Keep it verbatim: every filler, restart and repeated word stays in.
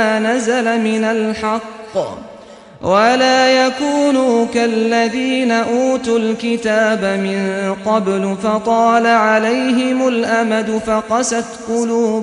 نزل من الحق ولا يكونوا كالذين أوتوا الكتاب من قبل فطال عليهم الأمد فقست قلوبهم